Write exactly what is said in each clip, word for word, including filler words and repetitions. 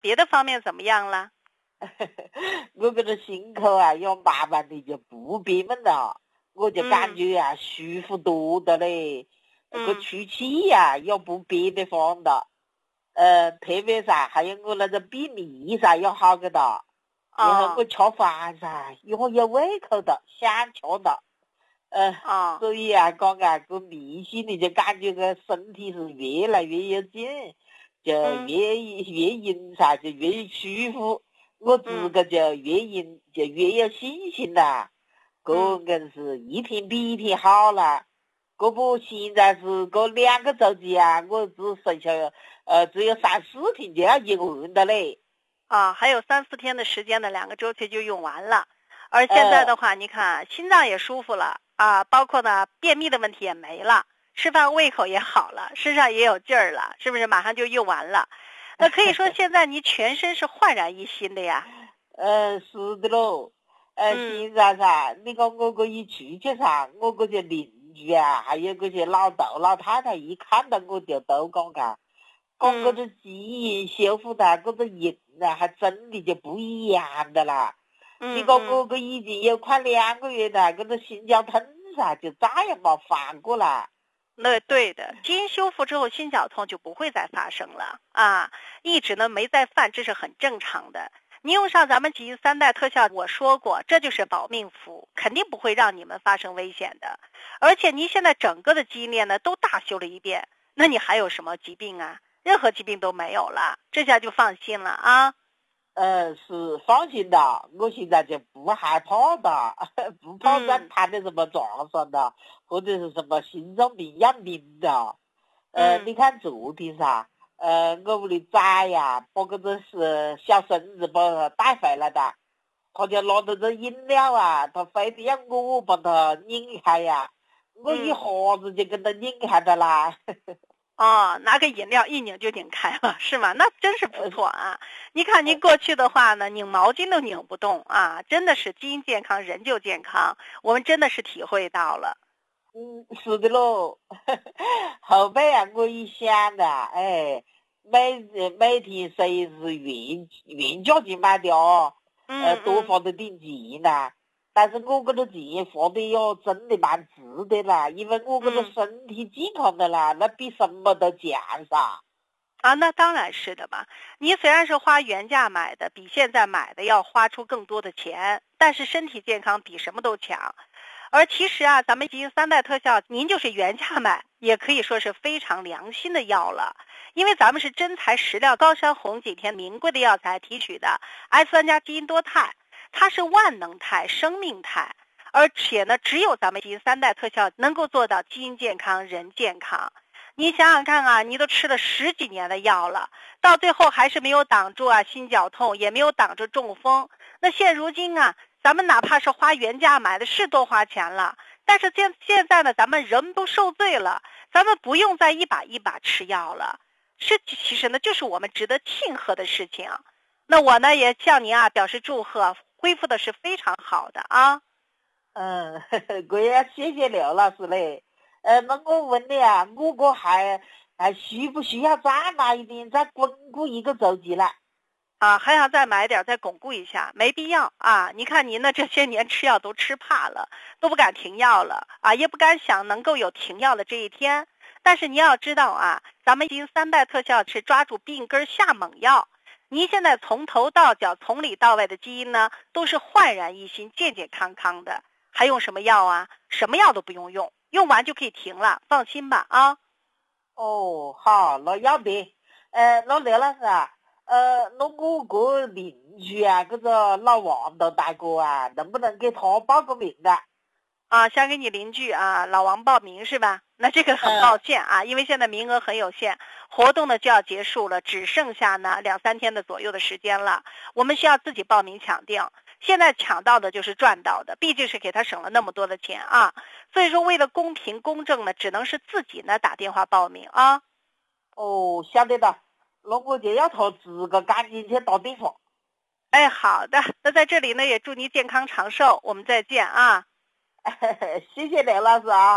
别的方面怎么样了？ 我这个心口啊，要慢慢的就不憋闷了，我就感觉啊，舒服多的嘞。那个出气呀、啊，要不憋得慌的。呃，特别噻，还有我那个便秘噻，要好个的。然后我吃饭噻，又有胃口的，想吃的。呃， 哦， 所以啊，讲啊，个迷信的就感觉个身体是越来越有劲，就越、嗯、越硬噻，就越舒服。我自个就越硬，就越有信心啦。个硬是一天比一天好了。个不现在是个两个周期啊，我只剩下呃只有三四天就要用完的嘞。 啊，还有三四天的时间的两个周期就用完了。而现在的话，呃、你看心脏也舒服了啊，包括呢便秘的问题也没了，吃饭胃口也好了，身上也有劲儿了，是不是？马上就用完了。那可以说现在你全身是焕然一新的呀。 呃，是的喽。呃，嗯、现在噻，你看我个一出去噻，我个些邻居啊，还有个些老头老太太，一看到我就都讲噶，讲个这基因修复的，个个人啊，还真的就不一样的啦。嗯、你讲我个已经有快两个月了，个个心绞痛噻，就再也没犯过了。 那对的，基因修复之后，心绞痛就不会再发生了啊，一直呢没再犯，这是很正常的。你用上咱们基因三代特效，我说过，这就是保命符，肯定不会让你们发生危险的。而且您现在整个的基因链呢都大修了一遍，那你还有什么疾病啊？任何疾病都没有了，这下就放心了啊。 呃，是放心的，我现在就不害怕的，不怕再摊的什么撞上的，嗯、或者是什么心脏病、样病的。呃，嗯、你看昨天噻，呃，我屋里崽呀，把个这是小孙子把他带回来的，他就拿着这饮料啊，他非得要我把他拧开呀，我一下子就跟他拧开的啦。 哦，拿个饮料一拧就拧开了，是吗？那真是不错啊！你看您过去的话呢，拧毛巾都拧不动啊，真的是基因健康，人就健康，我们真的是体会到了。 嗯，是的喽。后背啊，我一想的，哎，每每天谁是原原价钱买的哦，呃，多花了点钱呐。但是我这个钱花的哟，真的蛮值得啦，因为我这个身体健康的啦，那比什么都强噻。 啊，那当然是的嘛。你虽然是花原价买的，比现在买的要花出更多的钱，但是身体健康比什么都强。而其实啊，咱们基因三代特效，您就是原价买，也可以说是非常良心的药了。因为咱们是真材实料，高山红景天名贵的药材提取的 S 三加基因多肽，它是万能肽、生命肽，而且呢，只有咱们基因三代特效能够做到基因健康、人健康。你想想看啊，你都吃了十几年的药了，到最后还是没有挡住啊心绞痛，也没有挡住中风。那现如今啊，咱们哪怕是花原价买的，是多花钱了，但是现现在呢，咱们人都受罪了，咱们不用再一把一把吃药了。这其实呢，就是我们值得庆贺的事情。那我呢，也向您啊表示祝贺，恢复的是非常好的啊。 嗯，我也谢谢刘老师嘞。呃，那我问你啊，我个还还需不需要再买一点，再巩固一个周期了？ 啊，还想再买点，再巩固一下，没必要啊！你看您呢，这些年吃药都吃怕了，都不敢停药了啊，也不敢想能够有停药的这一天。但是你要知道啊，咱们基因三代特效是抓住病根下猛药。您现在从头到脚、从里到外的基因呢，都是焕然一新、健健康康的，还用什么药啊？什么药都不用用，用完就可以停了，放心吧啊！ 哦，好，那要得。呃，那刘老师啊，呃，那我个邻居啊，这个老王的大哥啊，能不能给他报个名的？ 啊，想给你邻居啊老王报名是吧？那这个很抱歉啊，嗯、因为现在名额很有限，活动呢就要结束了，只剩下呢两三天的左右的时间了，我们需要自己报名抢订。现在抢到的就是赚到的，毕竟是给他省了那么多的钱啊，所以说为了公平公正呢，只能是自己呢打电话报名啊。 哦，晓得的，那我就要他自个赶紧去打电话。 哎，好的，那在这里呢也祝您健康长寿，我们再见啊。 谢谢刘老师啊，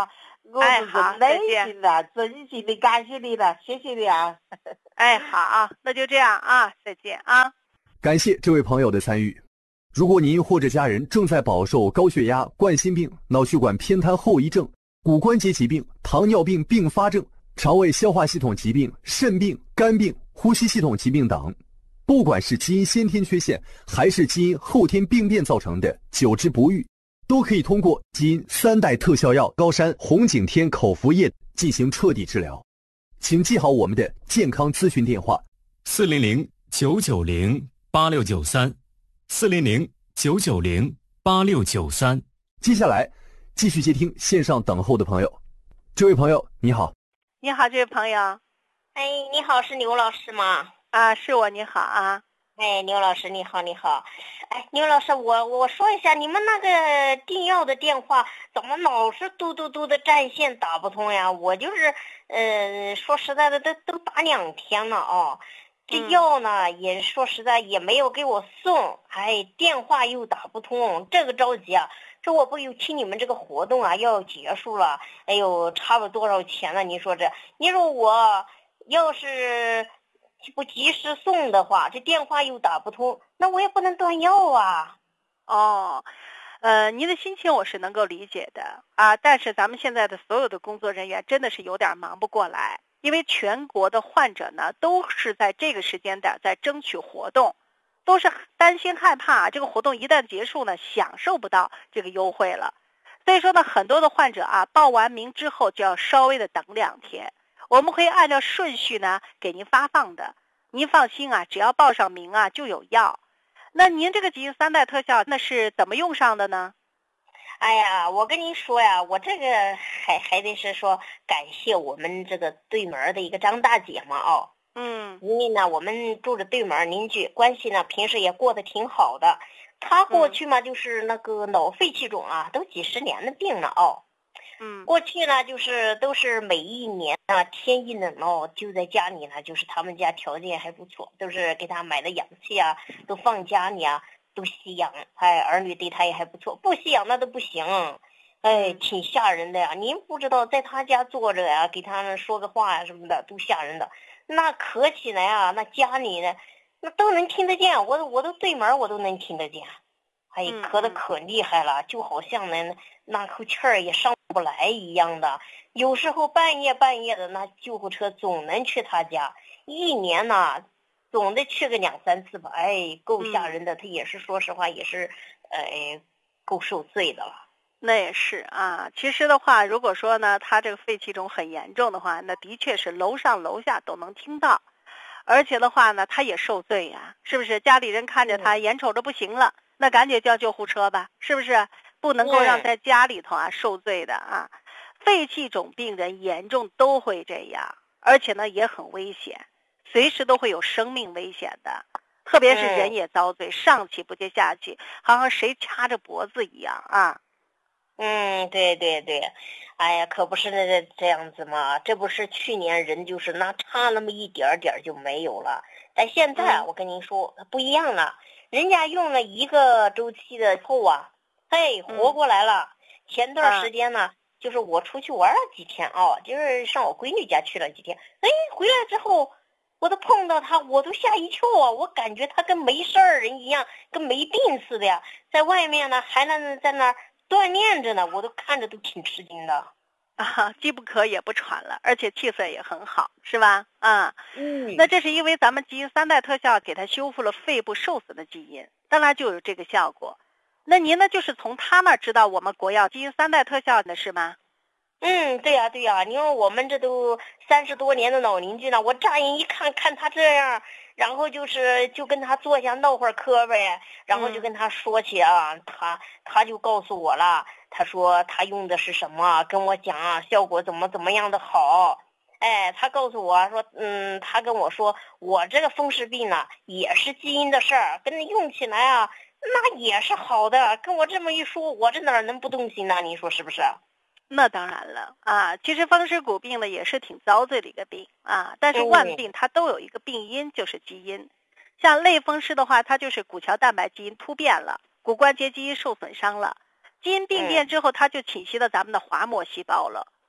我是真内心的、真心的感谢你了，谢谢你啊！ 哎，好，那就这样啊，再见啊！ 感谢这位朋友的参与。如果您或者家人正在饱受高血压、冠心病、脑血管偏瘫后遗症、骨关节疾病、糖尿病并发症、肠胃消化系统疾病、肾病、肝病、呼吸系统疾病等，不管是基因先天缺陷还是基因后天病变造成的久治不愈，都可以通过基因三代特效药高山红景天口服液进行彻底治疗。请记好我们的健康咨询电话： 四零零九九零八六九三，四零零九九零八六九三。 接下来继续接听线上等候的朋友。这位朋友你好。 你好，这位朋友。 哎，你好，是牛老师吗？ 啊，是我，你好啊。 哎，牛老师你好，你好。哎，牛老师，我我说一下，你们那个订药的电话怎么老是嘟嘟嘟的占线打不通呀？我就是，呃，说实在的，都都打两天了啊，这药呢、嗯、也说实在也没有给我送，哎，电话又打不通，这个着急啊。这我不有听你们这个活动啊要结束了，哎呦，差了多少钱了？你说这，你说我要是不及时送的话，这电话又打不通，那我也不能断药啊。 哦，呃，您的心情我是能够理解的啊，但是咱们现在的所有的工作人员真的是有点忙不过来，因为全国的患者呢都是在这个时间点在争取活动，都是担心害怕这个活动一旦结束呢，享受不到这个优惠了。所以说呢，很多的患者啊，报完名之后就要稍微的等两天。我们可以按照顺序呢给您发放的，您放心啊，只要报上名啊就有药。那您这个基因三代特效那是怎么用上的呢？ 哎呀，我跟您说呀，我这个还还得是说感谢我们这个对门的一个张大姐嘛哦。 嗯， 因为呢我们住着对门邻居，关系呢平时也过得挺好的。她过去嘛、嗯、就是那个脑肺气肿啊，都几十年的病了哦。 嗯， 过去呢就是都是每一年啊天一冷哦，就在家里呢，就是他们家条件还不错，都是给他买的氧气啊，都放家里啊，都吸氧，哎，儿女对他也还不错，不吸氧那都不行，哎，挺吓人的呀。您不知道在他家坐着呀，给他们说个话呀什么的，都吓人的。那咳起来啊，那家里呢，那都能听得见，我都我都对门我都能听得见。哎，咳得可厉害了，就好像呢那口气儿也上不来一样的。有时候半夜半夜的，那救护车总能去他家，一年呢总得去个两三次吧。哎，够吓人的。他也是说实话，也是呃够受罪的了。 那也是啊，其实的话，如果说呢，他这个肺气肿很严重的话，那的确是楼上楼下都能听到，而且的话呢，他也受罪呀、啊，是不是？家里人看着他，眼瞅着不行了，那赶紧叫救护车吧，是不是？不能够让在家里头啊受罪的啊。肺气肿病人严重都会这样，而且呢也很危险，随时都会有生命危险的。特别是人也遭罪，上气不接下气，好像谁掐着脖子一样啊。 嗯，对对对，哎呀，可不是那这样子嘛，这不是去年人就是那差那么一点点就没有了，但现在、嗯、我跟您说不一样了，人家用了一个周期的后啊，嘿，活过来了。嗯、前段时间呢、嗯，就是我出去玩了几天啊，就是上我闺女家去了几天，哎，回来之后我都碰到他，我都吓一跳啊，我感觉他跟没事儿人一样，跟没病似的呀，在外面呢还能在那儿锻炼着呢，我都看着都挺吃惊的啊，既不咳也不喘了，而且气色也很好，是吧？啊， 嗯， 那这是因为咱们基因三代特效给它修复了肺部受损的基因，当然就有这个效果。那您呢，就是从他那儿知道我们国药基因三代特效的是吗？ 嗯，对呀、啊、对呀、啊，因为我们这都三十多年的老邻居了，我乍眼一看看他这样，然后就是就跟他坐下闹会儿嗑呗，然后就跟他说起啊，嗯、他他就告诉我了，他说他用的是什么，跟我讲啊，效果怎么怎么样的好。哎，他告诉我说，嗯，他跟我说，我这个风湿病呢也是基因的事儿，跟着用起来啊，那也是好的。跟我这么一说，我这哪能不动心呢？您说是不是？ 那当然了啊，其实风湿骨病呢也是挺遭罪的一个病啊，但是万病它都有一个病因，就是基因。像类风湿的话，它就是骨桥蛋白基因突变了，骨关节基因受损伤了，基因病变之后，它就侵袭了咱们的滑膜细胞了，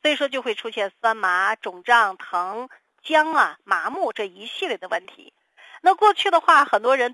所以说就会出现酸麻、肿胀、疼、僵啊、麻木这一系列的问题。那过去的话，很多人